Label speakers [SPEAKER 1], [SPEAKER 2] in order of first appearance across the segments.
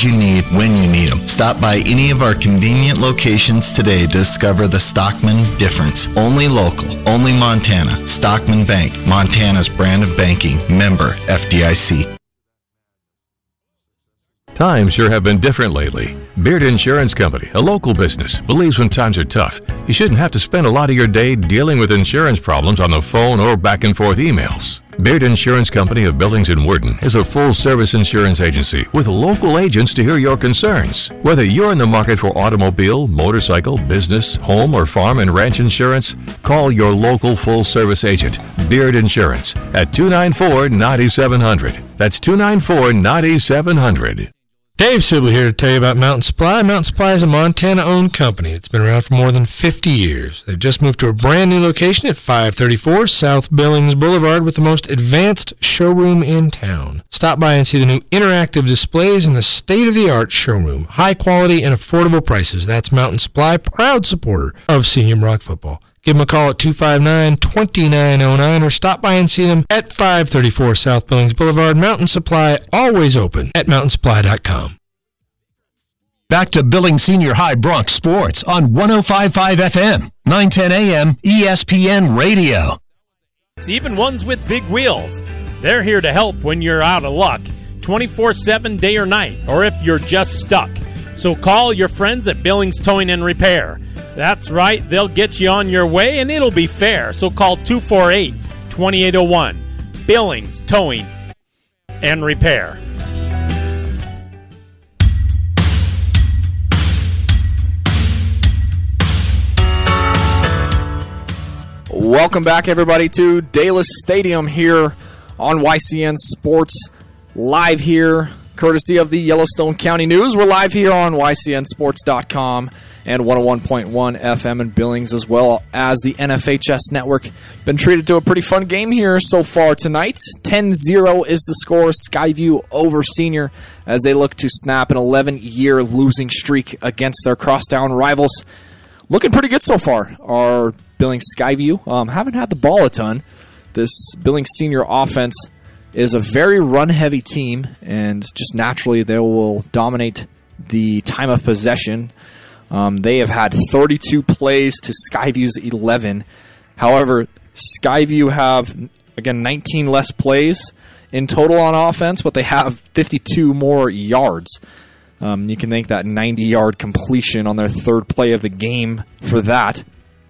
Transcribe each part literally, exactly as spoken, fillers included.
[SPEAKER 1] you need when you need them. Stop by any of our convenient locations today to discover the Stockman difference. Only local, only Montana. Stockman Bank, Montana's brand of banking. Member F D I C.
[SPEAKER 2] Times sure have been different lately. Beard Insurance Company, a local business, believes when times are tough, you shouldn't have to spend a lot of your day dealing with insurance problems on the phone or back and forth emails. Beard Insurance Company of Billings and Woodin is a full-service insurance agency with local agents to hear your concerns. Whether you're in the market for automobile, motorcycle, business, home, or farm and ranch insurance, call your local full-service agent, Beard Insurance, at two nine four, nine seven zero zero. That's two nine four, nine seven zero zero.
[SPEAKER 3] Dave Sibley here to tell you about Mountain Supply. Mountain Supply is a Montana-owned company that's been around for more than fifty years. They've just moved to a brand new location at five thirty-four South Billings Boulevard with the most advanced showroom in town. Stop by and see the new interactive displays in the state-of-the-art showroom. High quality and affordable prices. That's Mountain Supply, proud supporter of Senior Rock football. Give them a call at two five nine, two nine zero nine or stop by and see them at five thirty-four South Billings Boulevard. Mountain Supply, always open at mountain supply dot com.
[SPEAKER 4] Back to Billings Senior High Bronx Sports on one oh five point five F M, nine ten A M, E S P N Radio.
[SPEAKER 5] Even ones with big wheels. They're here to help when you're out of luck, twenty-four seven, day or night, or if you're just stuck. So call your friends at Billings Towing and Repair. That's right, they'll get you on your way, and it'll be fair. So call two four eight, two eight zero one. Billings Towing and Repair.
[SPEAKER 6] Welcome back, everybody, to Dalis Stadium here on Y C N Sports, live here, courtesy of the Yellowstone County News. We're live here on Y C N sports dot com and one oh one point one F M in Billings, as well as the N F H S Network. Been treated to a pretty fun game here so far tonight. ten zero is the score, Skyview over Senior, as they look to snap an eleven-year losing streak against their crosstown rivals. Looking pretty good so far. Our Billings Skyview um, haven't had the ball a ton. This Billings Senior offense is a very run-heavy team, and just naturally they will dominate the time of possession. Um, they have had thirty-two plays to Skyview's eleven. However, Skyview have, again, nineteen less plays in total on offense, but they have fifty-two more yards. Um, you can thank that ninety-yard completion on their third play of the game for that.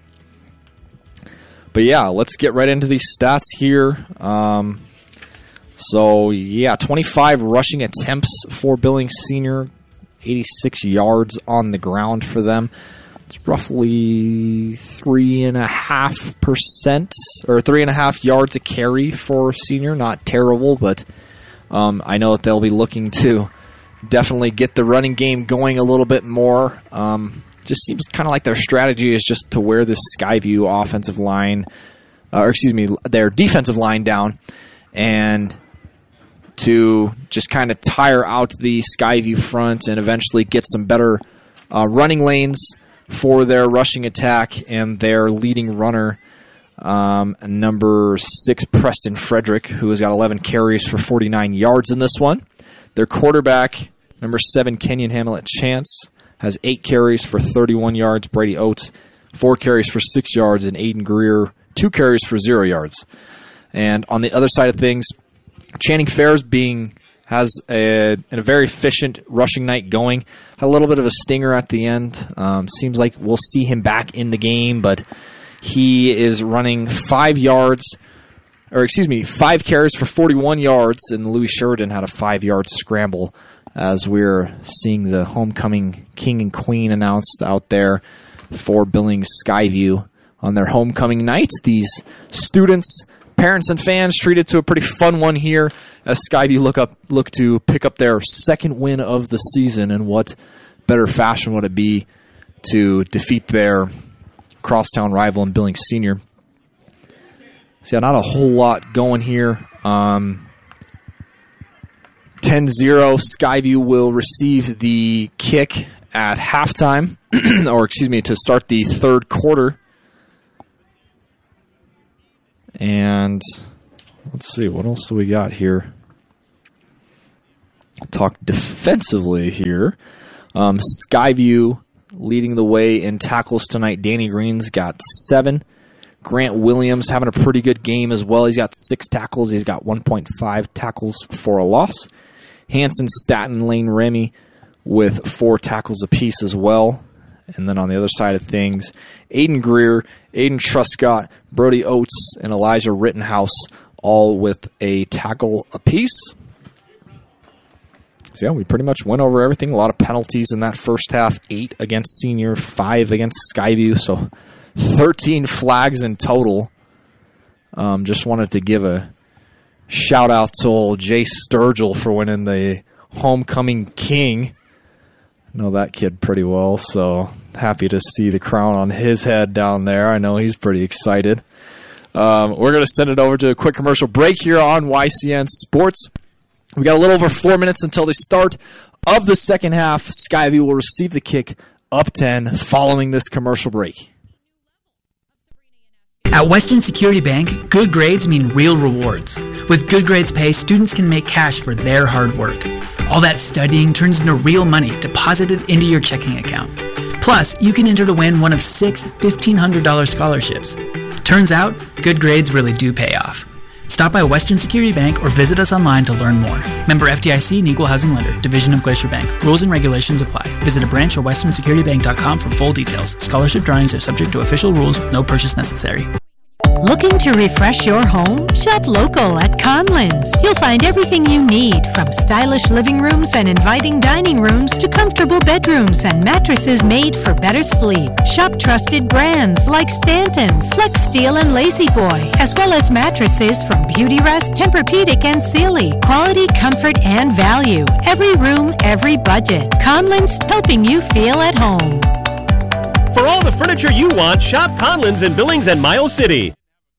[SPEAKER 6] But yeah, let's get right into these stats here. Um, so yeah, twenty-five rushing attempts for Billings Senior, eighty-six yards on the ground for them. It's roughly three and a half percent or three and a half yards a carry for Senior. Not terrible, but um, I know that they'll be looking to definitely get the running game going a little bit more. Um, just seems kind of like their strategy is just to wear this Skyview offensive line, uh, or excuse me, their defensive line down, and to just kind of tire out the Skyview front and eventually get some better uh, running lanes for their rushing attack and their leading runner, um, number six, Preston Frederick, who has got eleven carries for forty-nine yards in this one. Their quarterback, number seven, Kenyon Hamlet Chance, has eight carries for thirty-one yards. Brady Oates, four carries for six yards. And Aiden Greer, two carries for zero yards. And on the other side of things, Channing Fairs being has a, a very efficient rushing night going. Had a little bit of a stinger at the end. Um, seems like we'll see him back in the game, but he is running five yards, or excuse me, five carries for forty-one yards, and Louis Sheridan had a five-yard scramble as we're seeing the homecoming king and queen announced out there for Billings Skyview on their homecoming night. These students, parents, and fans treated to a pretty fun one here as Skyview look up look to pick up their second win of the season, and what better fashion would it be to defeat their crosstown rival in Billings Senior. So yeah, not a whole lot going here. Um, ten zero, Skyview will receive the kick at halftime, or excuse me, to start the third quarter. And let's see, what else do we got here? talk defensively here. Um, Skyview leading the way in tackles tonight. Danny Green's got seven. Grant Williams having a pretty good game as well. He's got six tackles. He's got one point five tackles for a loss. Hanson, Staten, Lane Remy with four tackles apiece as well. And then on the other side of things, Aiden Greer, Aiden Truscott, Brody Oates, and Elijah Rittenhouse all with a tackle apiece. So yeah, we pretty much went over everything. A lot of penalties in that first half. Eight against Senior, five against Skyview. So thirteen flags in total. Um, just wanted to give a shout out to old Jay Sturgill for winning the Homecoming King. Know that kid pretty well, so happy to see the crown on his head down there. I know he's pretty excited. Um, we're going to send it over to a quick commercial break here on Y C N Sports. We got a little over four minutes until the start of the second half. Skyview will receive the kick up ten following this commercial break.
[SPEAKER 7] At Western Security Bank, good grades mean real rewards. With Good Grades Pay, students can make cash for their hard work. All that studying turns into real money deposited into your checking account. Plus, you can enter to win one of six fifteen hundred dollars scholarships. Turns out, good grades really do pay off. Stop by Western Security Bank or visit us online to learn more. Member F D I C and Equal Housing Lender, Division of Glacier Bank. Rules and regulations apply. Visit a branch or western security bank dot com for full details. Scholarship drawings are subject to official rules with no purchase necessary.
[SPEAKER 8] Looking to refresh your home? Shop local at Conlins. You'll find everything you need, from stylish living rooms and inviting dining rooms to comfortable bedrooms and mattresses made for better sleep. Shop trusted brands like Stanton, Flex Steel, and Lazy Boy, as well as mattresses from Beautyrest, Tempur-Pedic, and Sealy. Quality, comfort, and value. Every room, every budget. Conlins, helping you feel at home.
[SPEAKER 9] For all the furniture you want, shop Conlins in Billings and Miles City.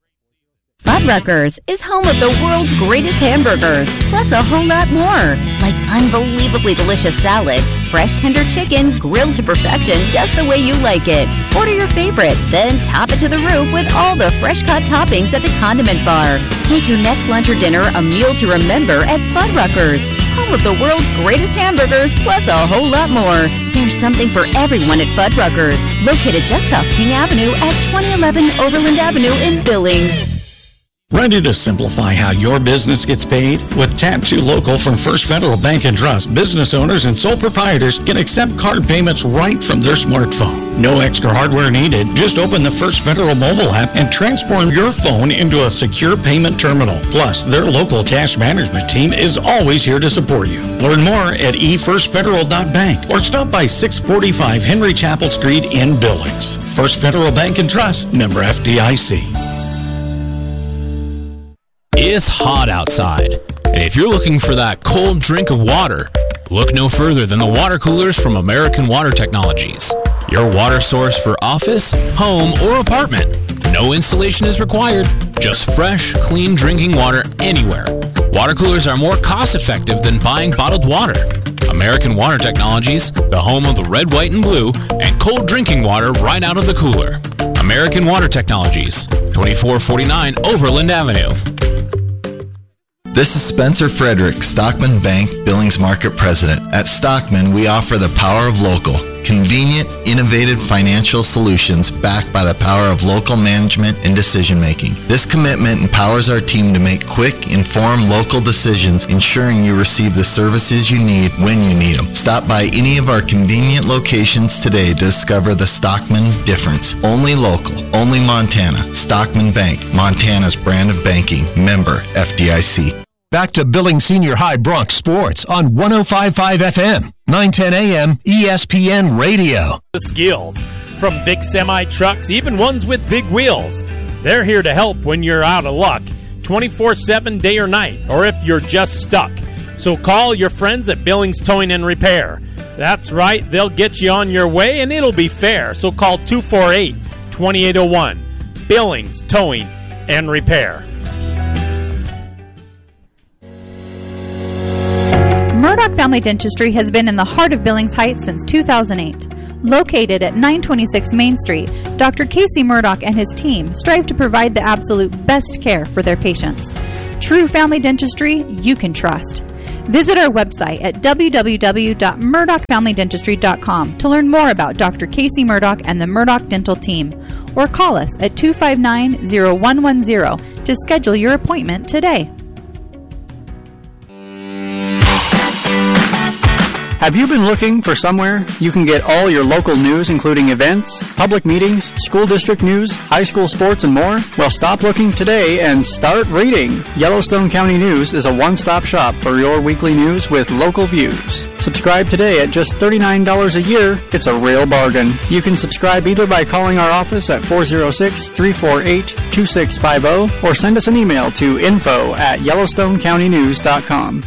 [SPEAKER 10] Fuddruckers is home of the world's greatest hamburgers, plus a whole lot more, like unbelievably delicious salads, fresh tender chicken, grilled to perfection just the way you like it. Order your favorite, then top it to the roof with all the fresh-cut toppings at the condiment bar. Make your next lunch or dinner a meal to remember at Fuddruckers, home of the world's greatest hamburgers, plus a whole lot more. There's something for everyone at Fuddruckers, located just off King Avenue at twenty eleven Overland Avenue in Billings.
[SPEAKER 11] Ready to simplify how your business gets paid? With Tap to Local from First Federal Bank and Trust, business owners and sole proprietors can accept card payments right from their smartphone. No extra hardware needed. Just open the First Federal mobile app and transform your phone into a secure payment terminal. Plus, their local cash management team is always here to support you. Learn more at e first federal dot bank or stop by six forty-five Henry Chapel Street in Billings. First Federal Bank and Trust, member F D I C.
[SPEAKER 12] It's hot outside, and if you're looking for that cold drink of water, look no further than the water coolers from American Water Technologies. Your water source for office, home, or apartment. No installation is required, just fresh, clean drinking water anywhere. Water coolers are more cost-effective than buying bottled water. American Water Technologies, the home of the red, white, and blue, and cold drinking water right out of the cooler. American Water Technologies, twenty-four forty-nine Overland Avenue.
[SPEAKER 1] This is Spencer Frederick, Stockman Bank Billings Market President. At Stockman, we offer the power of local. Convenient, innovative financial solutions backed by the power of local management and decision-making. This commitment empowers our team to make quick, informed local decisions, ensuring you receive the services you need when you need them. Stop by any of our convenient locations today to discover the Stockman difference. Only local, only Montana. Stockman Bank, Montana's brand of banking. Member F D I C.
[SPEAKER 4] Back to Billings Senior High Bronx Sports on one oh five point five F M, nine ten A M, E S P N Radio.
[SPEAKER 5] The skills from big semi trucks, even ones with big wheels. They're here to help when you're out of luck, twenty-four seven, day or night, or if you're just stuck. So call your friends at Billings Towing and Repair. That's right, they'll get you on your way and it'll be fair. So call two four eight, two eight zero one, Billings Towing and Repair.
[SPEAKER 13] Murdoch Family Dentistry has been in the heart of Billings Heights since two thousand eight. Located at nine twenty-six Main Street, Doctor Casey Murdoch and his team strive to provide the absolute best care for their patients. True family dentistry you can trust. Visit our website at w w w dot murdoch family dentistry dot com to learn more about Doctor Casey Murdoch and the Murdoch Dental Team, or call us at two five nine, zero one one zero to schedule your appointment today.
[SPEAKER 14] Have you been looking for somewhere you can get all your local news, including events, public meetings, school district news, high school sports, and more? Well, stop looking today and start reading. Yellowstone County News is a one-stop shop for your weekly news with local views. Subscribe today at just thirty-nine dollars a year. It's a real bargain. You can subscribe either by calling our office at four oh six, three four eight, two six five zero or send us an email to info at yellowstone county news dot com.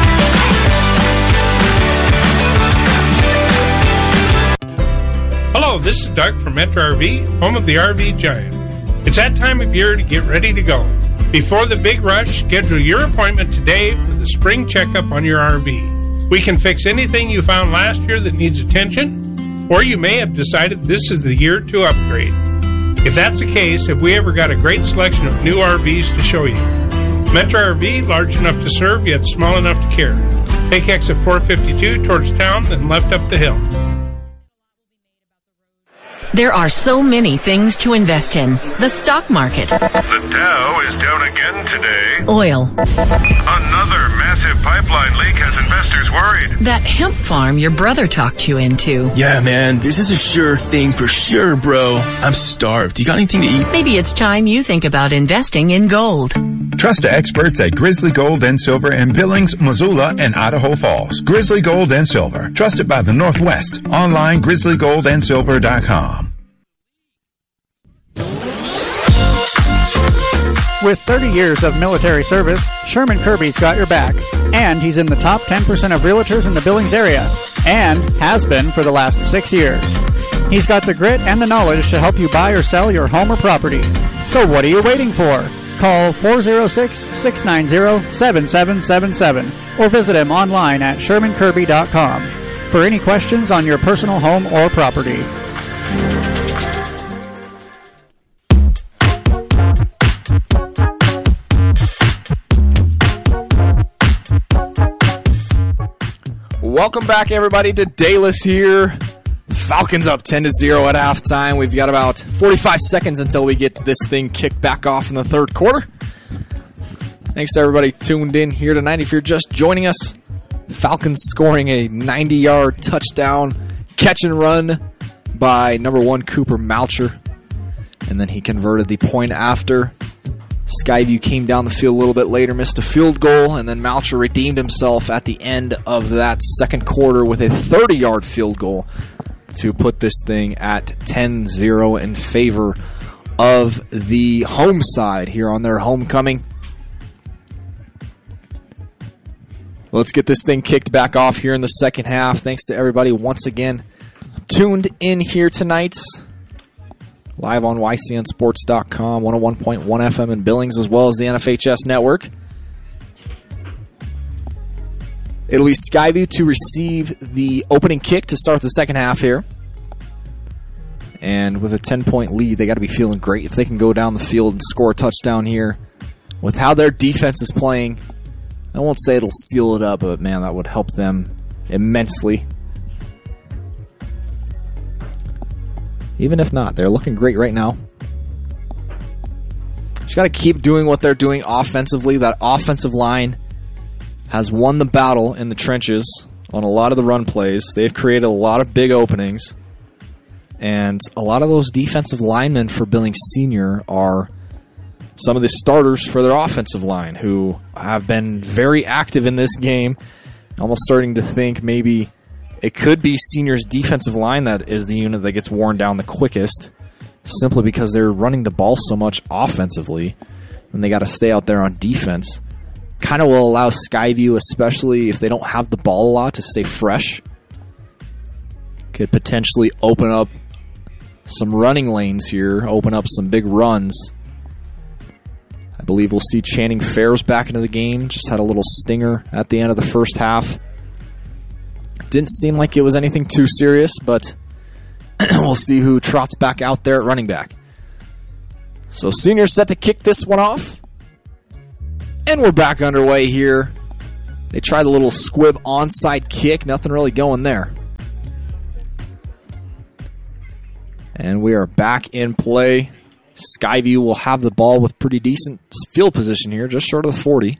[SPEAKER 15] Hello, this is Doug from Metro R V, home of the R V Giant. It's that time of year to get ready to go. Before the big rush, schedule your appointment today for the spring checkup on your R V. We can fix anything you found last year that needs attention, or you may have decided this is the year to upgrade. If that's the case, have we ever got a great selection of new R Vs to show you? Metro R V, large enough to serve yet small enough to care. Take exit four fifty-two towards town, then left up the hill.
[SPEAKER 16] There are so many things to invest in. The stock market.
[SPEAKER 17] The Dow is down again today.
[SPEAKER 16] Oil.
[SPEAKER 17] Another massive pipeline leak has investors worried.
[SPEAKER 16] That hemp farm your brother talked you into.
[SPEAKER 18] Yeah, man, this is a sure thing for sure, bro. I'm starved. You got anything to eat?
[SPEAKER 16] Maybe it's time you think about investing in gold.
[SPEAKER 19] Trust the experts at Grizzly Gold and Silver in Billings, Missoula, and Idaho Falls. Grizzly Gold and Silver. Trusted by the Northwest. Online, grizzly gold and silver dot com.
[SPEAKER 14] With thirty years of military service, Sherman Kirby's got your back. And he's in the top ten percent of realtors in the Billings area. And has been for the last six years. He's got the grit and the knowledge to help you buy or sell your home or property. So what are you waiting for? Call four oh six, six nine zero, seven seven seven seven or visit him online at sherman kirby dot com for any questions on your personal home or property.
[SPEAKER 6] Welcome back, everybody, to Dayless here. Falcons up ten to zero at halftime. We've got about forty-five seconds until we get this thing kicked back off in the third quarter. Thanks to everybody tuned in here tonight. If you're just joining us, Falcons scoring a ninety-yard touchdown catch and run by number one Cooper Malcher. And then he converted the point after. Skyview came down the field a little bit later, missed a field goal, and then Malcher redeemed himself at the end of that second quarter with a thirty-yard field goal to put this thing at ten zero in favor of the home side here on their homecoming. Let's get this thing kicked back off here in the second half. Thanks to everybody once again tuned in here tonight. Live on Y C N sports dot com, one oh one point one F M in Billings, as well as the N F H S network. It'll be Skyview to receive the opening kick to start the second half here. And with a ten-point lead, they got to be feeling great if they can go down the field and score a touchdown here. With how their defense is playing, I won't say it'll seal it up, but man, that would help them immensely. Even if not, they're looking great right now. Just got to keep doing what they're doing offensively. That offensive line has won the battle in the trenches on a lot of the run plays. They've created a lot of big openings. And a lot of those defensive linemen for Billings Senior are some of the starters for their offensive line who have been very active in this game. Almost starting to think maybe it could be Senior's defensive line that is the unit that gets worn down the quickest, simply because they're running the ball so much offensively, and they got to stay out there on defense. Kind of will allow Skyview, especially if they don't have the ball a lot, to stay fresh. Could potentially open up some running lanes here, open up some big runs. I believe we'll see Channing Fairs back into the game. Just had a little stinger at the end of the first half. Didn't seem like it was anything too serious, but we'll see who trots back out there at running back. So Senior set to kick this one off. And we're back underway here They try the little squib onside kick. Nothing really going there. And we are back in play. Skyview will have the ball with pretty decent field position here, just short of the forty.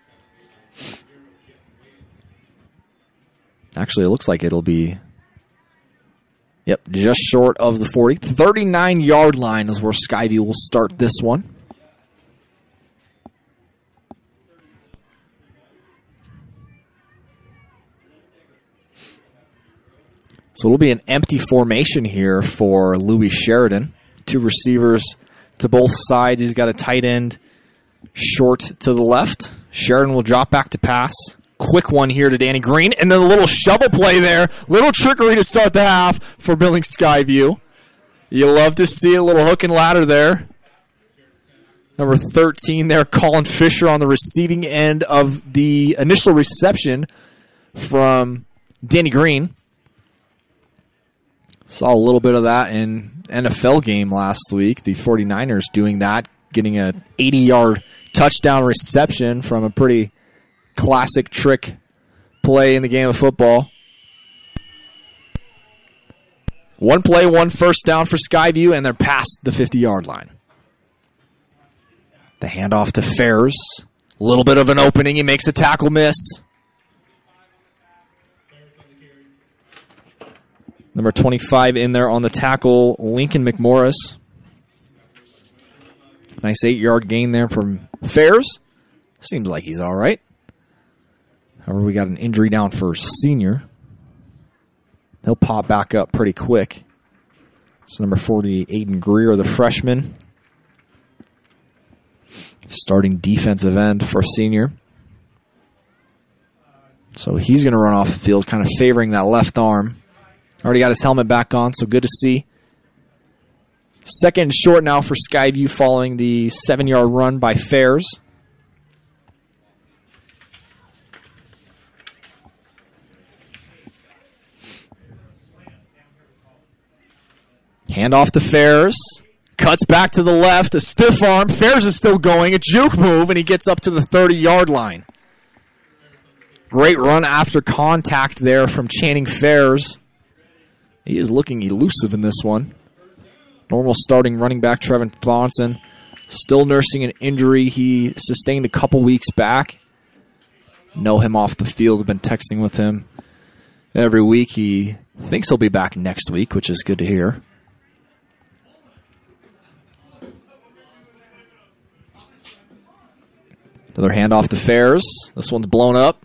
[SPEAKER 6] Actually, it looks like it'll be, yep, just short of the forty. thirty-nine-yard line is where Skyview will start this one. So it'll be an empty formation here for Louis Sheridan. Two receivers to both sides. He's got a tight end short to the left. Sheridan will drop back to pass. Quick one here to Danny Green. And then a little shovel play there. Little trickery to start the half for Billings Skyview. You love to see a little hook and ladder there. Number thirteen there, Colin Fisher on the receiving end of the initial reception from Danny Green. Saw a little bit of that in N F L game last week. The 49ers doing that, getting an eighty-yard touchdown reception from a pretty classic trick play in the game of football. One play, one first down for Skyview, and they're past the fifty-yard line. The handoff to Fairs. A little bit of an opening. He makes a tackle miss. Number twenty-five in there on the tackle, Lincoln McMorris. Nice eight-yard gain there from Fairs. Seems like he's all right. However, we got an injury down for senior. He'll pop back up pretty quick. It's number forty, Aiden Greer, the freshman. Starting defensive end for senior. So he's going to run off the field, kind of favoring that left arm. Already got his helmet back on, so good to see. Second and short now for Skyview following the seven-yard run by Fairs. Handoff to Fairs. Cuts back to the left. A stiff arm. Fairs is still going. A juke move, and he gets up to the thirty-yard line. Great run after contact there from Channing Fairs. He is looking elusive in this one. Normal starting running back Trevin Thornton. Still nursing an injury he sustained a couple weeks back. Know him off the field. I've been texting with him every week. He thinks he'll be back next week, which is good to hear. Another handoff to Fairs. This one's blown up.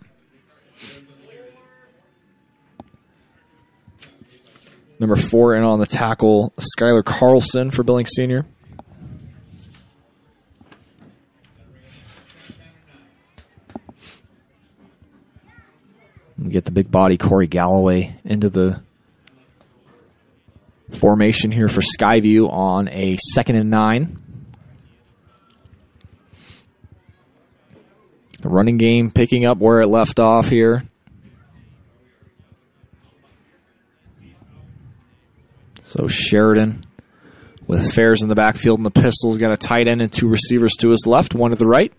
[SPEAKER 6] Number four in on the tackle, Skylar Carlson for Billings Senior. We get the big body Corey Galloway into the formation here for Skyview on a second and nine. The running game picking up where it left off here. So Sheridan with Fairs in the backfield and the Pistols. Got a tight end and two receivers to his left, one to the right.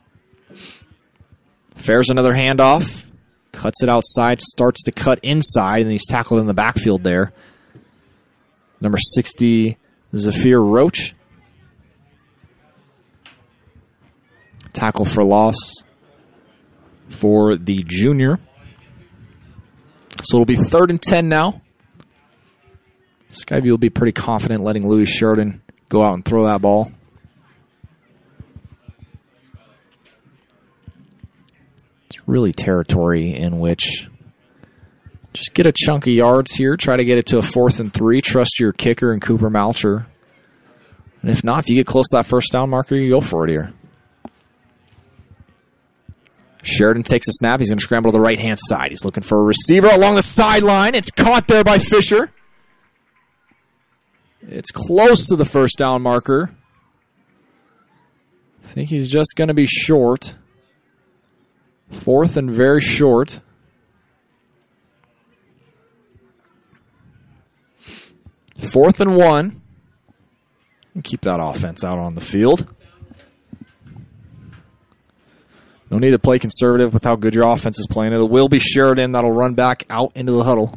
[SPEAKER 6] Fairs another handoff. Cuts it outside, starts to cut inside, and he's tackled in the backfield there. Number sixty, Zafir Roach. Tackle for loss for the junior. So it'll be third and ten now. Skyview will be pretty confident letting Louis Sheridan go out and throw that ball. It's really territory in which just get a chunk of yards here. Try to get it to a fourth and three. Trust your kicker and Cooper Malcher. And if not, if you get close to that first down marker, you go for it here. Sheridan takes a snap. He's going to scramble to the right-hand side. He's looking for a receiver along the sideline. It's caught there by Fisher. It's close to the first down marker. I think he's just going to be short. Fourth and very short. Fourth and one. And keep that offense out on the field. No need to play conservative with how good your offense is playing. It will be Sheridan that'll run back out into the huddle.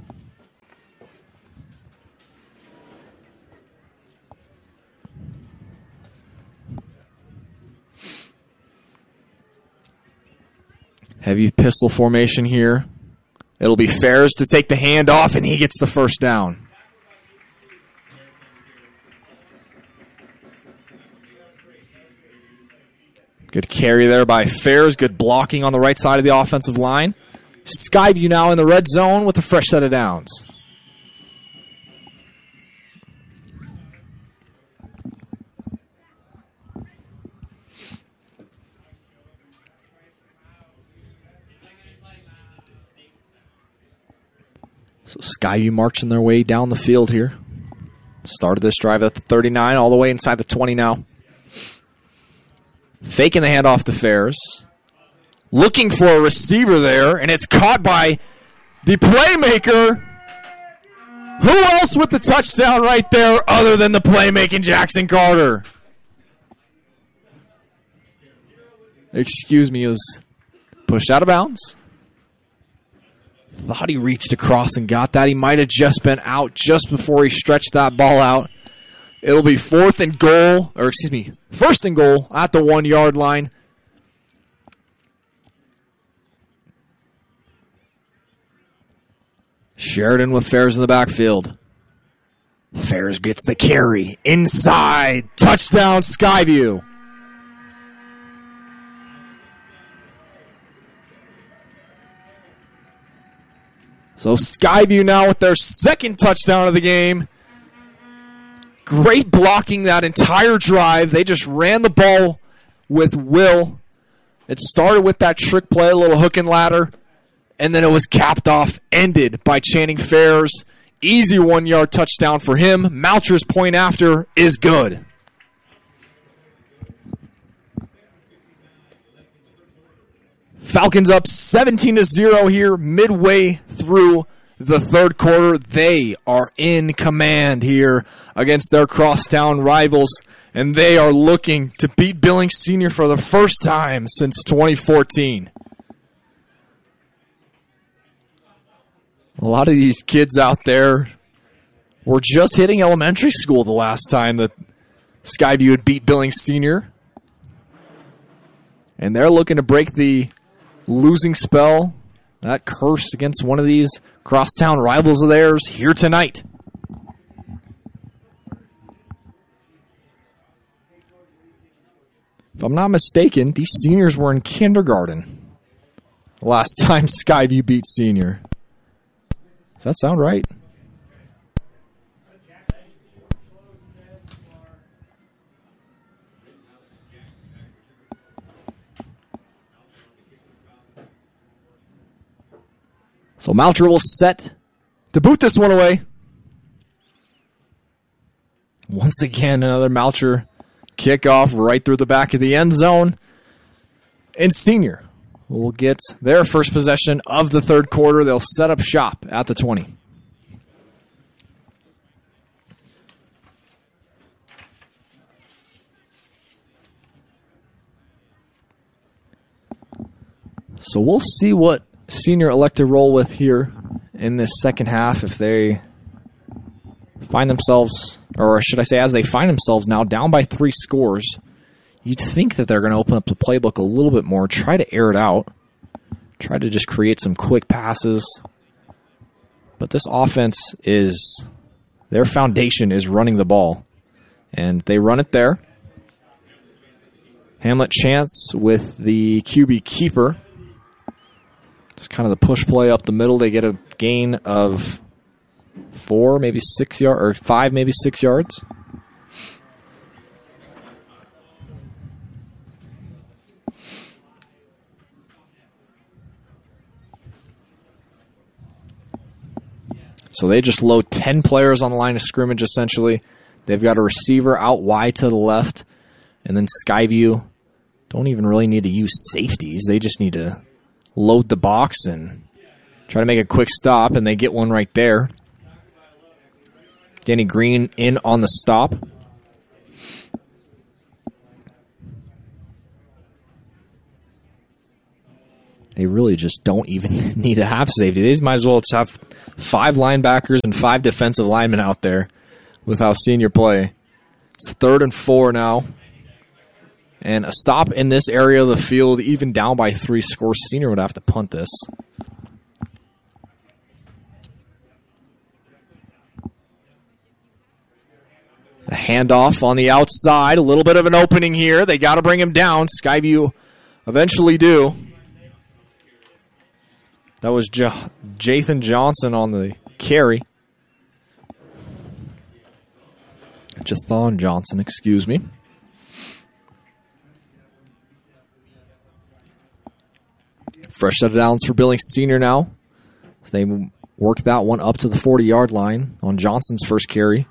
[SPEAKER 6] Heavy pistol formation here. It'll be Ferris to take the handoff, and he gets the first down. Good carry there by Ferris. Good blocking on the right side of the offensive line. Skyview now in the red zone with a fresh set of downs. So Skyview marching their way down the field here. Started this drive at the thirty-nine, all the way inside the twenty now. Faking the handoff to Ferris. Looking for a receiver there, and it's caught by the playmaker. Who else with the touchdown right there other than the playmaking Jackson Carter? Excuse me, it was pushed out of bounds. Thought he reached across and got that. He might have just been out just before he stretched that ball out. It'll be fourth and goal, or excuse me, first and goal at the one-yard line. Sheridan with Ferris in the backfield. Ferris gets the carry. Inside. Touchdown, Skyview. So Skyview now with their second touchdown of the game. Great blocking that entire drive. They just ran the ball with will. It started with that trick play, a little hook and ladder, and then it was capped off, ended by Channing Ferris. Easy one-yard touchdown for him. Moucher's point after is good. Falcons up seventeen to zero here midway through the third quarter. They are in command here against their crosstown rivals, and they are looking to beat Billings Senior for the first time since twenty fourteen. A lot of these kids out there were just hitting elementary school the last time that Skyview had beat Billings Senior. And they're looking to break the losing spell, that curse against one of these crosstown rivals of theirs here tonight. If I'm not mistaken, these seniors were in kindergarten the last time Skyview beat Senior. Does that sound right? So Moucher will set to boot this one away. Once again, another Moucher kickoff right through the back of the end zone. And Senior will get their first possession of the third quarter. They'll set up shop at the twenty. So we'll see what Senior elect to roll with here in this second half if they find themselves, or should I say as they find themselves now down by three scores. You'd think that they're going to open up the playbook a little bit more, try to air it out, try to just create some quick passes. But this offense is, their foundation is running the ball. And they run it there. Hamlet Chance with the Q B keeper. It's kind of the push play up the middle. They get a gain of four, maybe six yards, or five, maybe six yards. So they just load ten players on the line of scrimmage, essentially. They've got a receiver out wide to the left. And then Skyview don't even really need to use safeties. They just need to load the box and try to make a quick stop, and they get one right there. Danny Green in on the stop. they really just don't even need to have safety. They might as well just have five linebackers and five defensive linemen out there with how Senior play. It's third and four now. And a stop in this area of the field, even down by three scores, Senior would have to punt this. The handoff on the outside. A little bit of an opening here. They got to bring him down. Skyview eventually do. That was J- Jathan Johnson on the carry. Jathon Johnson, excuse me. Fresh set of downs for Billings Senior now. They work that one up to the forty-yard line on Johnson's first carry.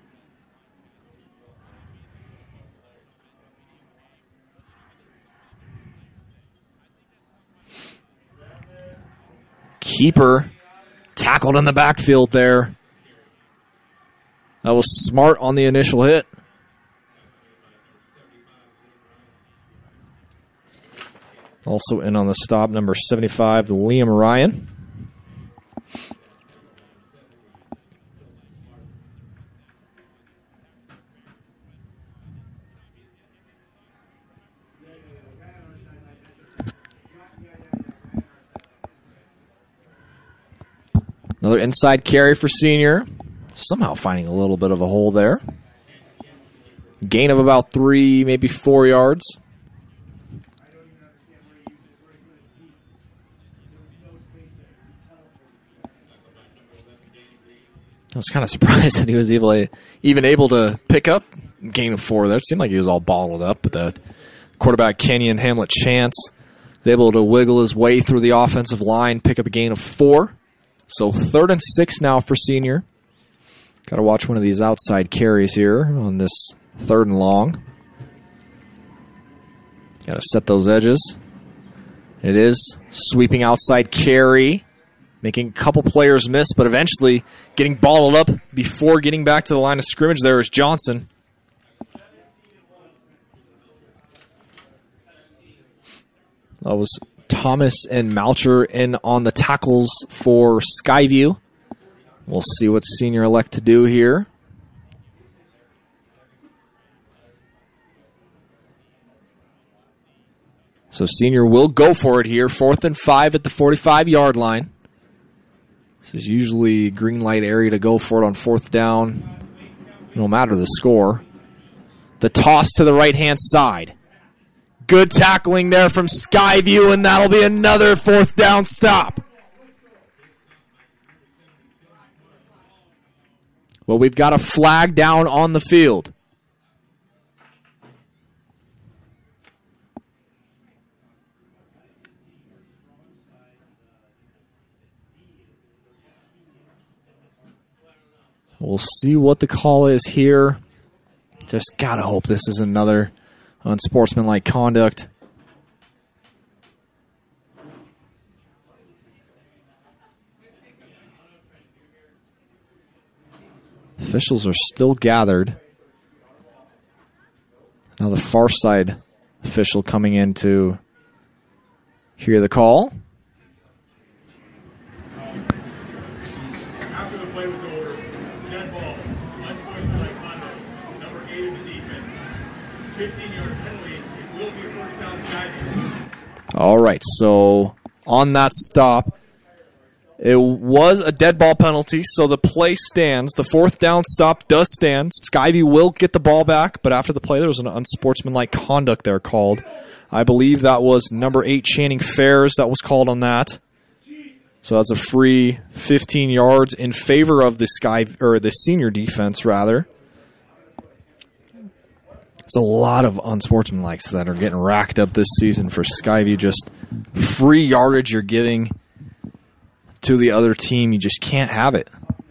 [SPEAKER 6] Keeper tackled in the backfield there. That was smart on the initial hit. Also in on the stop, number seventy-five, Liam Ryan. Another inside carry for Senior. Somehow finding a little bit of a hole there. Gain of about three, maybe four yards. I was kind of surprised that he was able to, even able to pick up gain of four there. It seemed like he was all bottled up, but the quarterback Kenyon Hamlet Chance was able to wiggle his way through the offensive line, pick up a gain of four. So third and six now for Senior. Got to watch one of these outside carries here on this third and long. Got to set those edges. It is sweeping outside carry, making a couple players miss, but eventually getting balled up before getting back to the line of scrimmage there is Johnson. That was Thomas and Malcher in on the tackles for Skyview. We'll see what Senior elect to do here. So Senior will go for it here. Fourth and five at the forty-five-yard line. This is usually green light area to go for it on fourth down, no matter the score. The toss to the right-hand side. Good tackling there from Skyview, and that'll be another fourth down stop. Well, we've got a flag down on the field. We'll see what the call is here. Just gotta hope this is another unsportsmanlike conduct. Officials are still gathered. Now the far side official coming in to hear the call.
[SPEAKER 20] After the play was over, dead ball, unsportsmanlike conduct, number eight in the defense, fifteen-yard penalty, it will be a first down guidance.
[SPEAKER 6] All right, so on that stop, it was a dead ball penalty, so the play stands. The fourth down stop does stand. Skyview will get the ball back, but after the play, there was an unsportsmanlike conduct there called. I believe that was number eight, Channing Fairs, that was called on that. So that's a free fifteen yards in favor of the Sky or the Senior defense, rather. It's a lot of unsportsmanlikes that are getting racked up this season for Skyview. Just free yardage you're giving to the other team. You just can't have it.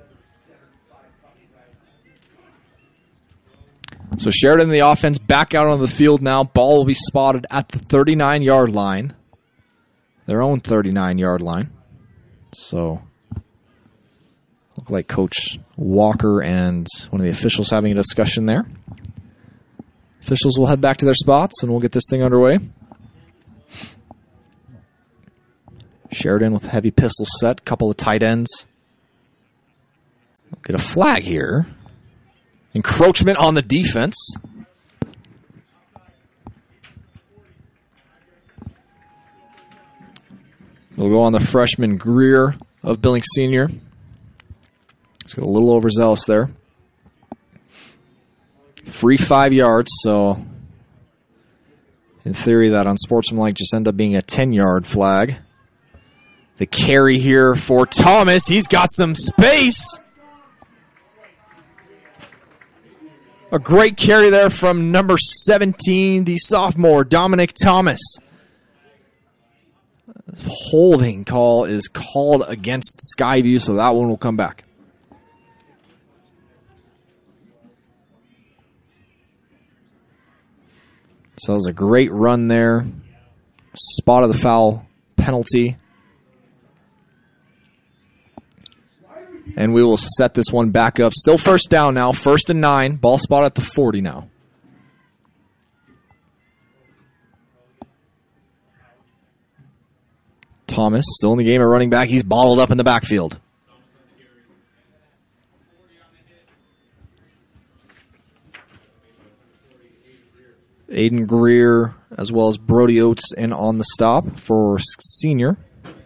[SPEAKER 6] So Sheridan and the offense back out on the field now. Ball will be spotted at the thirty-nine-yard line. Their own thirty-nine-yard line. So look like Coach Walker and one of the officials having a discussion there. Officials will head back to their spots and we'll get this thing underway. Sheridan with heavy pistol set, couple of tight ends. Get a flag here. Encroachment on the defense. We'll go on the freshman Greer of Billings Senior. He's got a little overzealous there. Free five yards, so in theory that unsportsmanlike just ended up being a ten-yard flag. The carry here for Thomas. He's got some space. A great carry there from number seventeen, the sophomore, Dominic Thomas. Holding call is called against Skyview, so that one will come back. So it was a great run there. Spot of the foul penalty. And we will set this one back up. Still first down now. First and nine. Ball spot at the forty now. Thomas still in the game at running back. He's bottled up in the backfield. Aiden Greer as well as Brody Oates in on the stop for senior.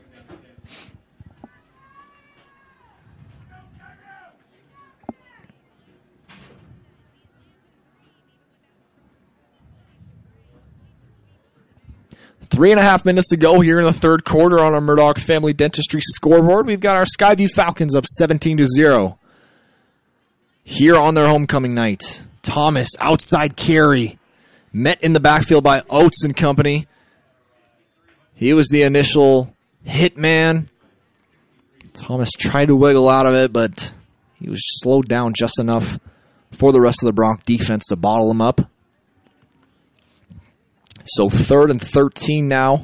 [SPEAKER 6] Three and a half minutes to go here in the third quarter on our Murdoch Family Dentistry scoreboard. We've got our Skyview Falcons up seventeen to zero. Here on their homecoming night. Thomas, outside carry. Met in the backfield by Oates and company. He was the initial hit man. Thomas tried to wiggle out of it, but he was slowed down just enough for the rest of the Bronc defense to bottle him up. So third and thirteen now.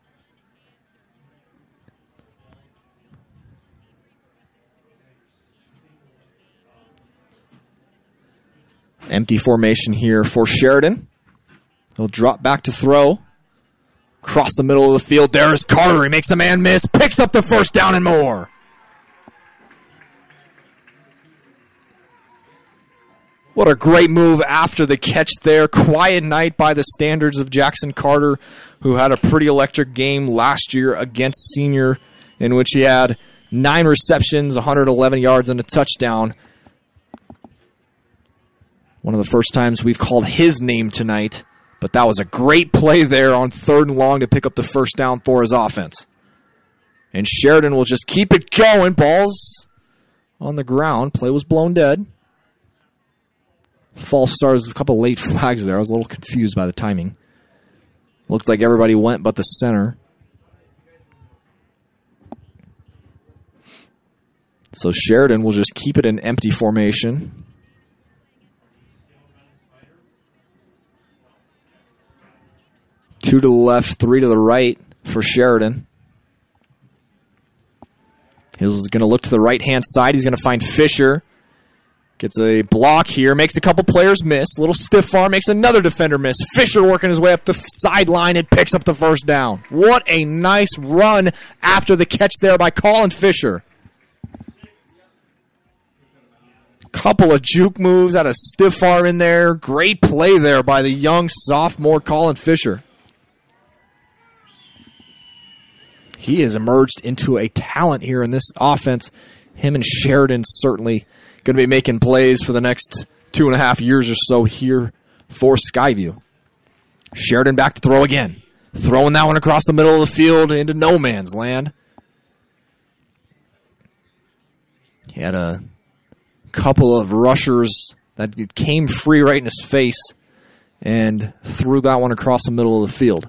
[SPEAKER 6] Empty formation here for Sheridan. He'll drop back to throw. Across the middle of the field, there is Carter. He makes a man miss, picks up the first down and more. What a great move after the catch there. Quiet night by the standards of Jackson Carter, who had a pretty electric game last year against Senior, in which he had nine receptions, one hundred eleven yards, and a touchdown. One of the first times we've called his name tonight, but that was a great play there on third and long to pick up the first down for his offense. And Sheridan will just keep it going. Ball's on the ground. Play was blown dead. False stars, a couple late flags there. I was a little confused by the timing. Looked like everybody went but the center. So Sheridan will just keep it in empty formation. Two to the left, three to the right for Sheridan. He's going to look to the right-hand side. He's going to find Fisher. Gets a block here, makes a couple players miss. Little stiff arm, makes another defender miss. Fisher working his way up the sideline and picks up the first down. What a nice run after the catch there by Colin Fisher. Couple of juke moves, had a stiff arm in there. Great play there by the young sophomore Colin Fisher. He has emerged into a talent here in this offense. Him and Sheridan certainly going to be making plays for the next two and a half years or so here for Skyview. Sheridan back to throw again. Throwing that one across the middle of the field into no man's land. He had a couple of rushers that came free right in his face and threw that one across the middle of the field.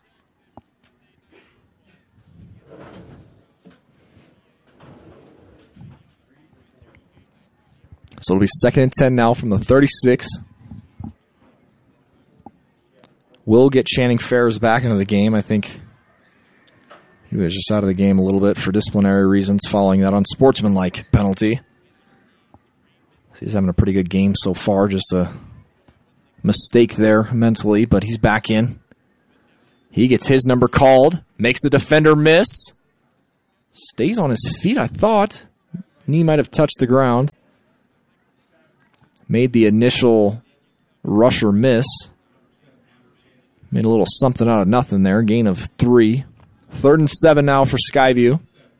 [SPEAKER 6] So it'll be second and ten now from the thirty-six. We'll get Channing Ferris back into the game. I think he was just out of the game a little bit for disciplinary reasons following that unsportsmanlike penalty. So he's having a pretty good game so far. Just a mistake there mentally, but he's back in. He gets his number called. Makes the defender miss. Stays on his feet, I thought. Knee might have touched the ground. Made the initial rusher miss. Made a little something out of nothing there. Gain of three. Third and seven now for Skyview.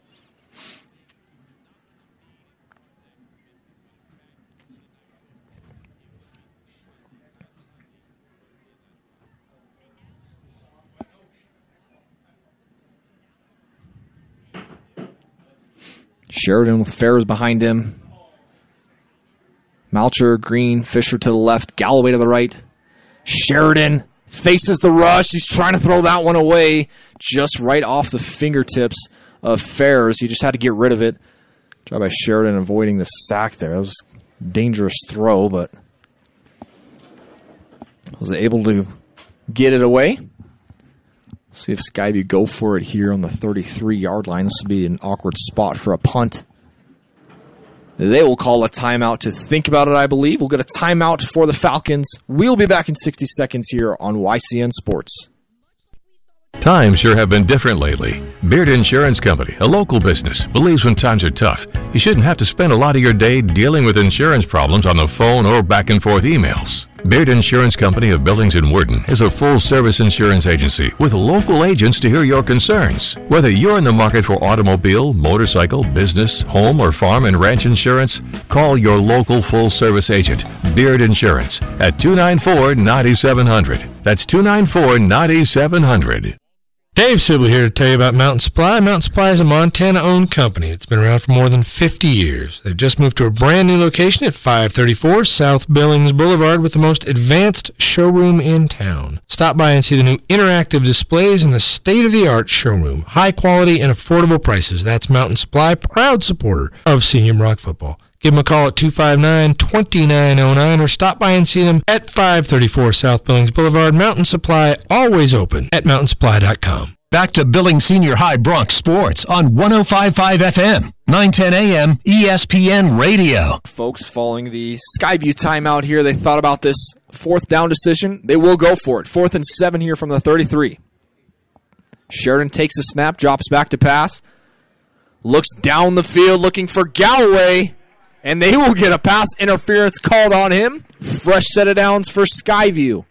[SPEAKER 6] Sheridan with Ferris behind him. Malcher, Green, Fisher to the left, Galloway to the right. Sheridan faces the rush. He's trying to throw that one away just right off the fingertips of Ferris. He just had to get rid of it. Try by Sheridan avoiding the sack there. That was a dangerous throw, but was able to get it away. See if Skyview go for it here on the thirty-three-yard line. This would be an awkward spot for a punt. They will call a timeout to think about it, I believe. We'll get a timeout for the Falcons. We'll be back in sixty seconds here on Y C N Sports.
[SPEAKER 2] Times sure have been different lately. Beard Insurance Company, a local business, believes when times are tough, you shouldn't have to spend a lot of your day dealing with insurance problems on the phone or back and forth emails. Beard Insurance Company of Billings and Worden is a full-service insurance agency with local agents to hear your concerns. Whether you're in the market for automobile, motorcycle, business, home, or farm and ranch insurance, call your local full-service agent, Beard Insurance, at two nine four, nine seven zero zero. That's two nine four, nine seven zero zero.
[SPEAKER 3] Dave Sibley here to tell you about Mountain Supply. Mountain Supply is a Montana-owned company. It's been around for more than fifty years. They've just moved to a brand new location at five thirty-four South Billings Boulevard with the most advanced showroom in town. Stop by and see the new interactive displays in the state-of-the-art showroom. High quality and affordable prices. That's Mountain Supply, proud supporter of Senior Rock football. Give them a call at two five nine, two nine zero nine or stop by and see them at five thirty-four South Billings Boulevard. Mountain Supply, always open at mountain supply dot com.
[SPEAKER 4] Back to Billings Senior High Bronx Sports on one oh five point five F M, nine ten A M, E S P N Radio.
[SPEAKER 6] Folks, following the Skyview timeout here, they thought about this fourth down decision. They will go for it. Fourth and seven here from the thirty-three. Sheridan takes a snap, drops back to pass. Looks down the field looking for Galloway. And they will get a pass interference called on him. Fresh set of downs for Skyview.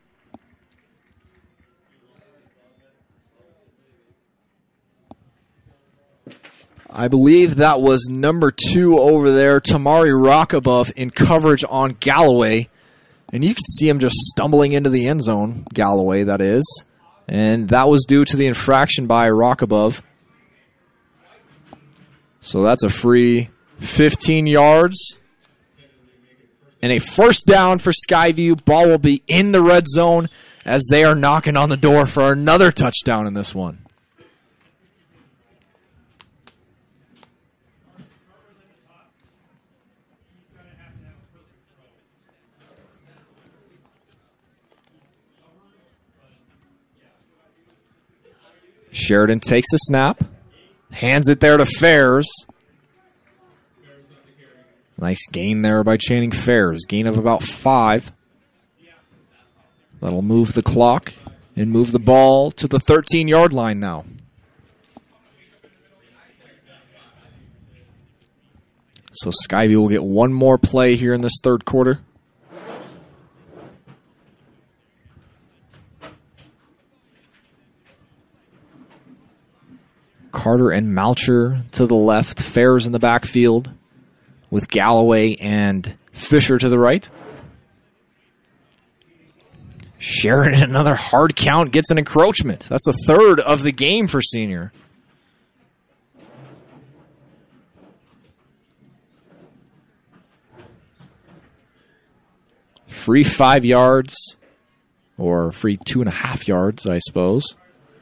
[SPEAKER 6] I believe that was number two over there, Tamari Rockabove, in coverage on Galloway. And you can see him just stumbling into the end zone, Galloway, that is. And that was due to the infraction by Rockabove. So that's a free fifteen yards and a first down for Skyview. Ball will be in the red zone as they are knocking on the door for another touchdown in this one. Sheridan takes the snap, hands it there to Fairs. Nice gain there by Channing Fairs. Gain of about five. That'll move the clock and move the ball to the thirteen-yard line now. So Skyview will get one more play here in this third quarter. Carter and Malcher to the left. Fairs in the backfield, with Galloway and Fisher to the right. Sheridan, another hard count, gets an encroachment. That's a third of the game for Senior. Free five yards, or free two and a half yards, I suppose.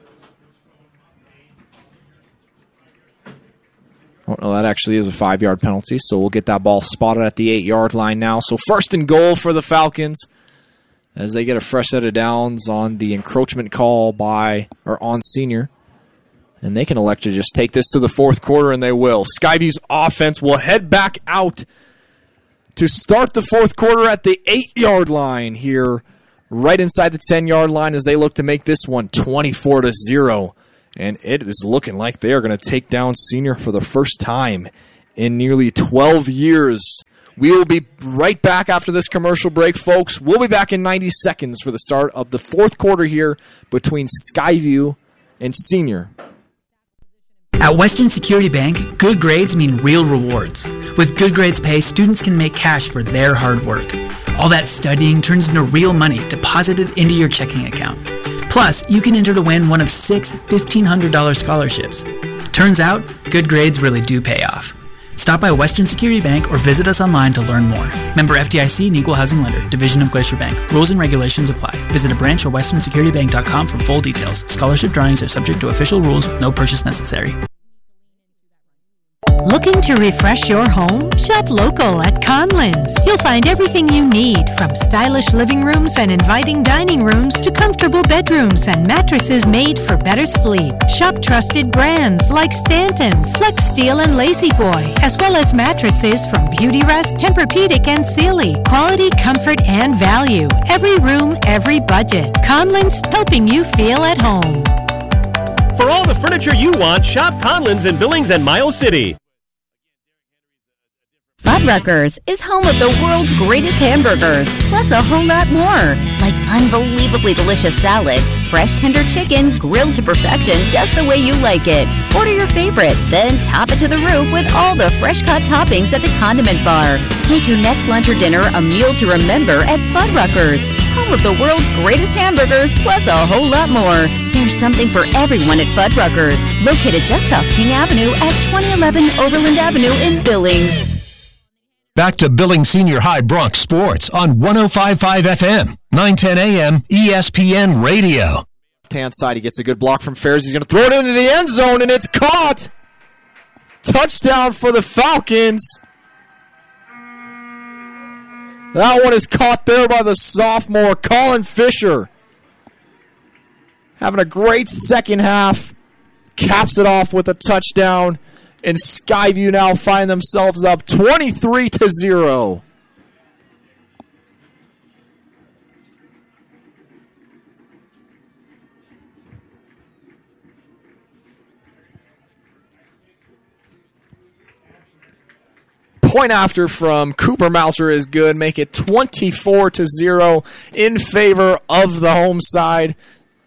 [SPEAKER 6] Oh, no, that actually is a five-yard penalty, so we'll get that ball spotted at the eight-yard line now. So first and goal for the Falcons as they get a fresh set of downs on the encroachment call by or on Senior. And they can elect to just take this to the fourth quarter, and they will. Skyview's offense will head back out to start the fourth quarter at the eight-yard line here, right inside the ten-yard line as they look to make this one twenty-four to zero. And it is looking like they are going to take down Senior for the first time in nearly twelve years. We will be right back after this commercial break, folks. We'll be back in ninety seconds for the start of the fourth quarter here between Skyview and Senior.
[SPEAKER 7] At Western Security Bank, good grades mean real rewards. With Good Grades Pay, students can make cash for their hard work. All that studying turns into real money deposited into your checking account. Plus, you can enter to win one of six fifteen hundred dollars scholarships. Turns out, good grades really do pay off. Stop by Western Security Bank or visit us online to learn more. Member F D I C and Equal Housing Lender, Division of Glacier Bank. Rules and regulations apply. Visit a branch or western security bank dot com for full details. Scholarship drawings are subject to official rules with no purchase necessary.
[SPEAKER 8] Looking to refresh your home? Shop local at Conlins. You'll find everything you need, from stylish living rooms and inviting dining rooms to comfortable bedrooms and mattresses made for better sleep. Shop trusted brands like Stanton, Flex Steel, and Lazy Boy, as well as mattresses from Beautyrest, Tempur-Pedic, and Sealy. Quality, comfort, and value. Every room, every budget. Conlins, helping you feel at home.
[SPEAKER 9] For all the furniture you want, shop Conlins in Billings and Miles City.
[SPEAKER 10] Fuddruckers is home of the world's greatest hamburgers, plus a whole lot more, like unbelievably delicious salads, fresh tender chicken, grilled to perfection just the way you like it. Order your favorite, then top it to the roof with all the fresh-cut toppings at the condiment bar. Make your next lunch or dinner a meal to remember at Fuddruckers, home of the world's greatest hamburgers, plus a whole lot more. There's something for everyone at Fuddruckers, located just off King Avenue at twenty eleven Overland Avenue in Billings.
[SPEAKER 4] Back to Billings Senior High Bronx Sports on one oh five point five F M, nine ten A M, E S P N Radio.
[SPEAKER 6] Left-hand side, he gets a good block from Ferris. He's going to throw it into the end zone, and it's caught! Touchdown for the Falcons. That one is caught there by the sophomore, Colin Fisher. Having a great second half. Caps it off with a touchdown. And Skyview now find themselves up twenty-three to zero. Point after from Cooper Malcher is good. Make it twenty-four to zero in favor of the home side.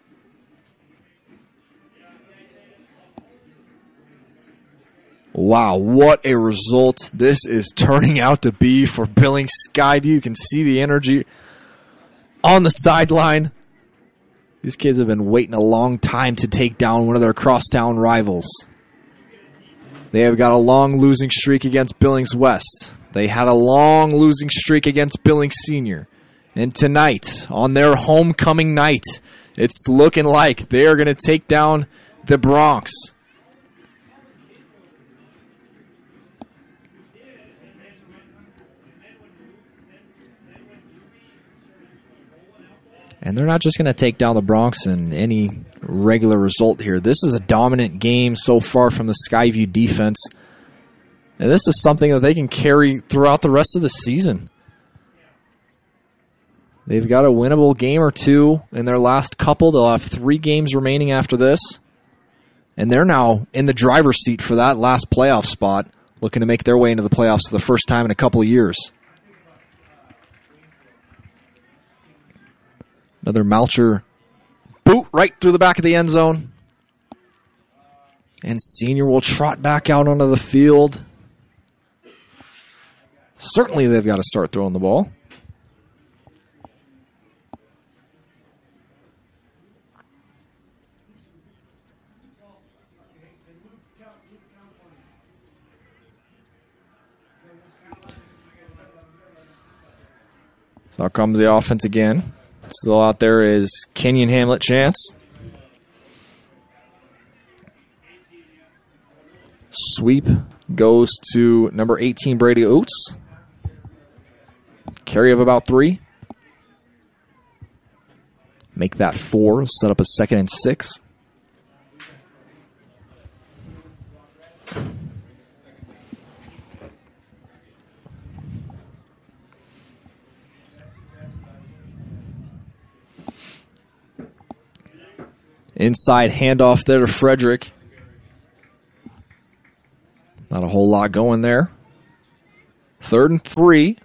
[SPEAKER 6] Wow, what a result this is turning out to be for Billings Skyview. You can see the energy on the sideline. These kids have been waiting a long time to take down one of their crosstown rivals. They have got a long losing streak against Billings West. They had a long losing streak against Billings Senior. And tonight, on their homecoming night, it's looking like they are going to take down the Bronx. And they're not just going to take down the Bronx in any regular result here. This is a dominant game so far from the Skyview defense. And this is something that they can carry throughout the rest of the season. They've got a winnable game or two in their last couple. They'll have three games remaining after this. And they're now in the driver's seat for that last playoff spot, looking to make their way into the playoffs for the first time in a couple of years. Another Malcher boot right through the back of the end zone. And Senior will trot back out onto the field. Certainly they've got to start throwing the ball. So out comes the offense again. Still out there is Kenyon Hamlet Chance. Sweep goes to number eighteen, Brady Oates. Carry of about three. Make that four. Set up a second and six. Inside handoff there to Frederick. Not a whole lot going there. Third and three.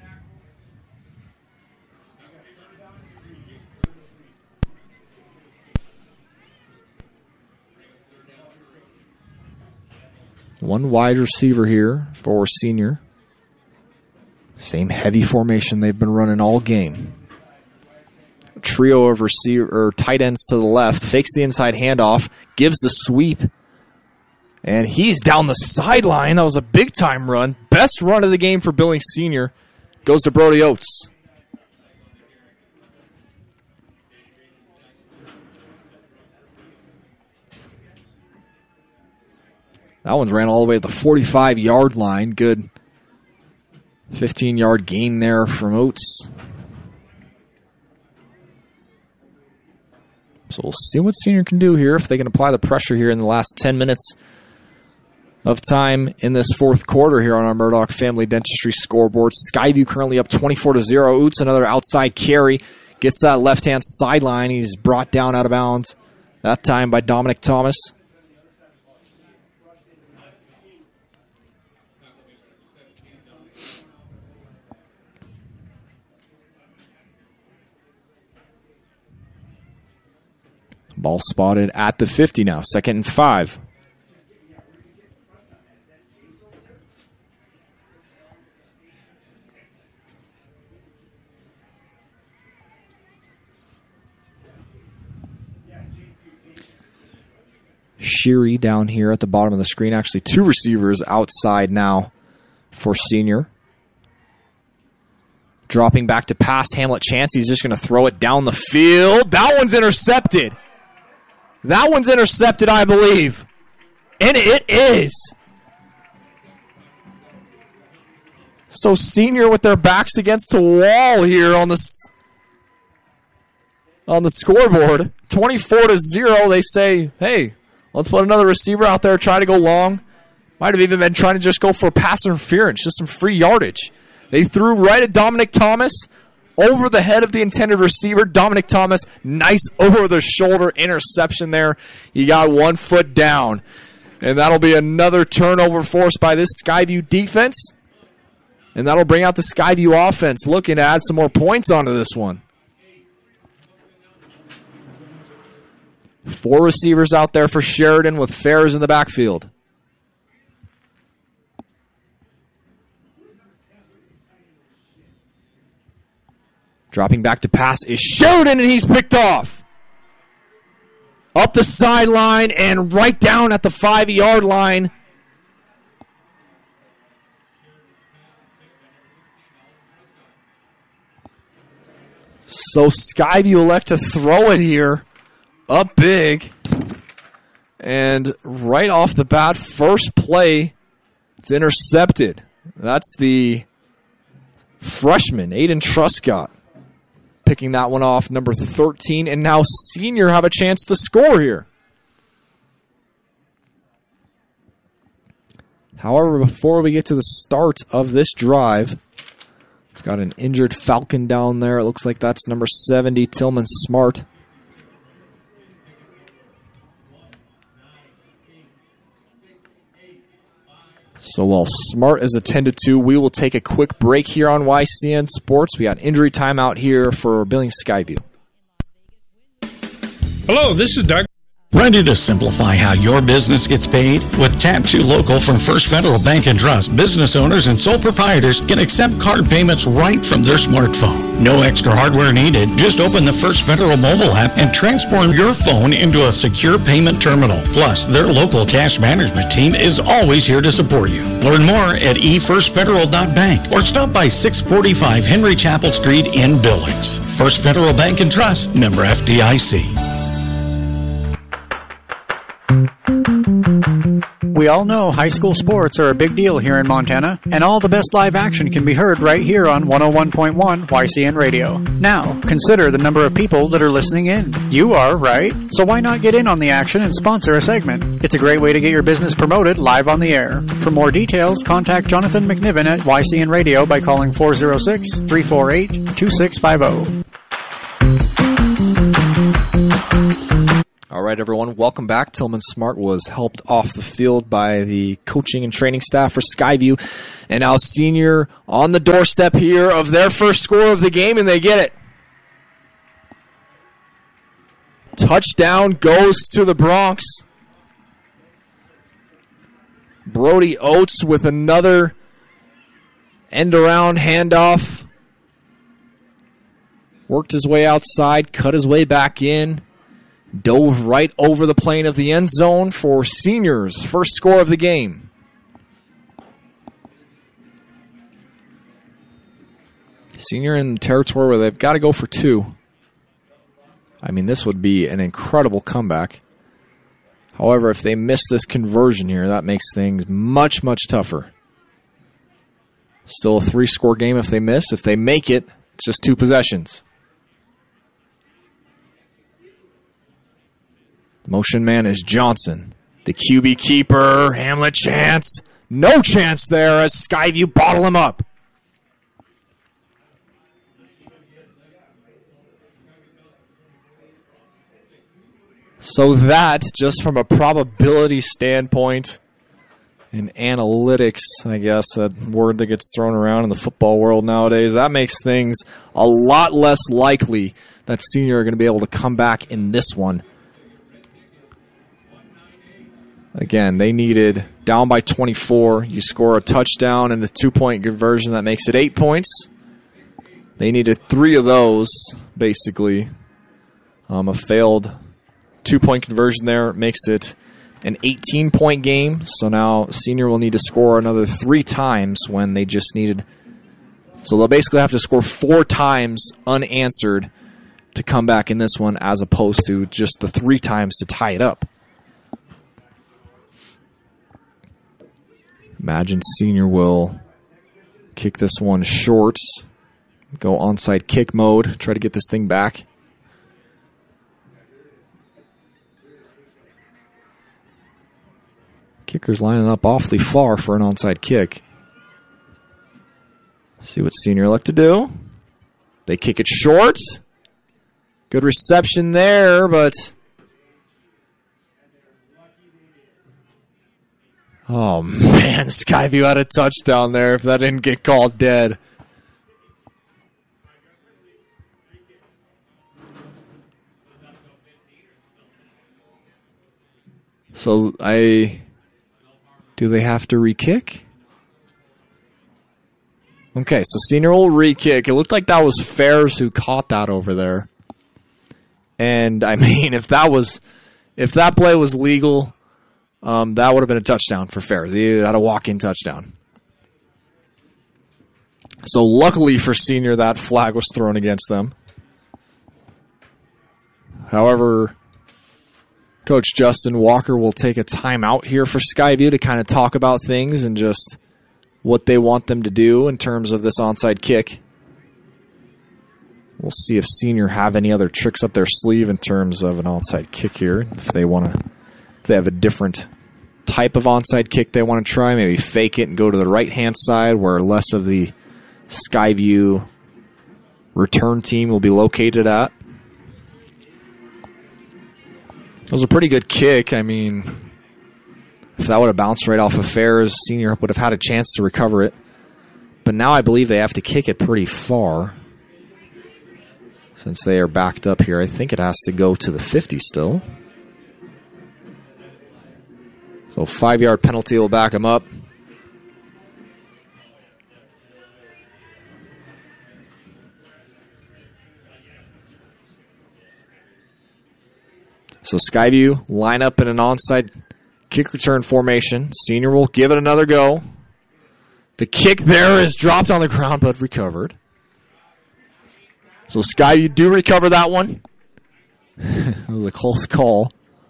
[SPEAKER 6] One wide receiver here for Senior. Same heavy formation they've been running all game. Trio of receiver or tight ends to the left. Fakes the inside handoff. Gives the sweep. And he's down the sideline. That was a big-time run. Best run of the game for Billings Senior. Goes to Brody Oates. That one's ran all the way to the forty-five-yard line. Good fifteen-yard gain there from Oates. So we'll see what Senior can do here, if they can apply the pressure here in the last ten minutes of time in this fourth quarter here on our Murdoch Family Dentistry scoreboard. Skyview currently up twenty-four to zero. Oates, another outside carry. Gets that left-hand sideline. He's brought down out of bounds. That time by Dominic Thomas. Ball spotted at the fifty now. Second and five. Sheary down here at the bottom of the screen. Actually, two receivers outside now for Senior. Dropping back to pass. Hamlet Chance. He's just going to throw it down the field. That one's intercepted. That one's intercepted, I believe. And it is. So Senior with their backs against a wall here on the, on the scoreboard. twenty-four to zero. They say, hey, let's put another receiver out there, try to go long. Might have even been trying to just go for pass interference, just some free yardage. They threw right at Dominic Thomas. Over the head of the intended receiver, Dominic Thomas, nice over-the-shoulder interception there. He got one foot down. And that'll be another turnover forced by this Skyview defense. And that'll bring out the Skyview offense, looking to add some more points onto this one. Four receivers out there for Sheridan with Ferris in the backfield. Dropping back to pass is Sheridan, and he's picked off. Up the sideline and right down at the five-yard line. So Skyview elect to throw it here. Up big. And right off the bat, first play, it's intercepted. That's the freshman, Aiden Truscott, picking that one off, number thirteen, and now Senior have a chance to score here. However, before we get to the start of this drive, we've got an injured Falcon down there. It looks like that's number seventy, Tillman Smart. So while Smart is attended to, we will take a quick break here on Y C N Sports. We got injury timeout here for Billings Skyview.
[SPEAKER 15] Hello, this is Doug.
[SPEAKER 11] Ready to simplify how your business gets paid? With Tap two Local from First Federal Bank and Trust, business owners and sole proprietors can accept card payments right from their smartphone. No extra hardware needed. Just open the First Federal mobile app and transform your phone into a secure payment terminal. Plus, their local cash management team is always here to support you. Learn more at e first federal dot bank or stop by six forty-five Henry Chapel Street in Billings. First Federal Bank and Trust, member F D I C.
[SPEAKER 14] We all know high school sports are a big deal here in Montana, and all the best live action can be heard right here on one oh one point one Y C N Radio. Now, consider the number of people that are listening in. You are, right? So why not get in on the action and sponsor a segment? It's a great way to get your business promoted live on the air. For more details, contact Jonathan McNiven at Y C N Radio by calling four oh six, three four eight, two six five oh.
[SPEAKER 6] All right, everyone, welcome back. Tillman Smart was helped off the field by the coaching and training staff for Skyview. And now Senior on the doorstep here of their first score of the game, and they get it. Touchdown goes to the Bronx. Brody Oates with another end-around handoff. Worked his way outside, cut his way back in. Dove right over the plane of the end zone for Senior's first score of the game. Senior in territory where they've got to go for two. I mean, this would be an incredible comeback. However, if they miss this conversion here, that makes things much, much tougher. Still a three-score game if they miss. If they make it, it's just two possessions. Motion man is Johnson. The Q B keeper, Hamlet chance. No chance there as Skyview bottle him up. So that, just from a probability standpoint, and analytics, I guess, that word that gets thrown around in the football world nowadays, that makes things a lot less likely that Senior are going to be able to come back in this one. Again, they needed down by twenty-four. You score a touchdown and a two-point conversion. That makes it eight points. They needed three of those, basically. Um, a failed two-point conversion there makes it an eighteen-point game. So now Senior will need to score another three times when they just needed. So they'll basically have to score four times unanswered to come back in this one as opposed to just the three times to tie it up. Imagine Senior will kick this one short, go onside kick mode, try to get this thing back. Kicker's lining up awfully far for an onside kick. See what Senior like to do. They kick it short. Good reception there, but... Oh, man, Skyview had a touchdown there if that didn't get called dead. So, I... Do they have to re-kick? Okay, so Senior will re-kick. It looked like that was Fairs who caught that over there. And, I mean, if that was... If that play was legal... Um, that would have been a touchdown for Fairs. He had a walk-in touchdown. So luckily for Senior, that flag was thrown against them. However, Coach Justin Walker will take a timeout here for Skyview to kind of talk about things and just what they want them to do in terms of this onside kick. We'll see if Senior have any other tricks up their sleeve in terms of an onside kick here. If they want to, if they have a different type of onside kick they want to try, maybe fake it and go to the right-hand side where less of the Skyview return team will be located at. It was a pretty good kick. I mean, if that would have bounced right off of Fairs, Senior would have had a chance to recover it. But now I believe they have to kick it pretty far since they are backed up here. I think it has to go to the fifty still. So five-yard penalty will back him up. So Skyview line up in an onside kick return formation. Senior will give it another go. The kick there is dropped on the ground but recovered. So Skyview do recover that one. It was a close call.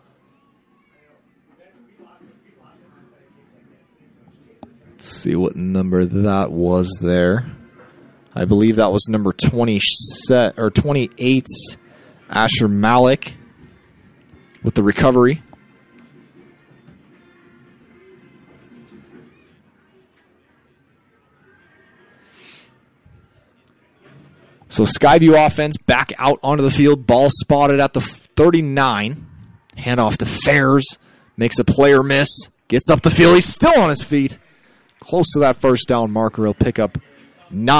[SPEAKER 6] Let's see what number that was there. I believe that was number twenty set or twenty-eight, Asher Malik with the recovery. So Skyview offense back out onto the field. Ball spotted at the thirty-nine. Handoff to Fairs. Makes a player miss. Gets up the field. He's still on his feet. Close to that first down marker. He'll pick up nine.